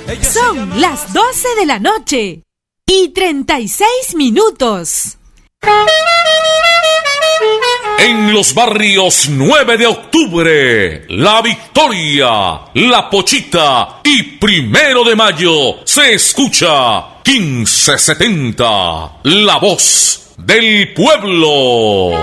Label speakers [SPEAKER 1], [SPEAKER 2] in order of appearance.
[SPEAKER 1] Son las 12 de la noche y 36 minutos.
[SPEAKER 2] En los barrios 9 de octubre, La Victoria, La Pochita y 1 de Mayo se escucha 1570, la voz del pueblo.